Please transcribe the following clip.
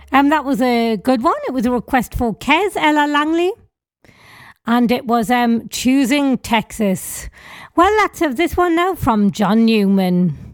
That was a good one. It was a request for Kez Ella Langley. And it was Choosing Texas. Well, let's have this one now from John Newman.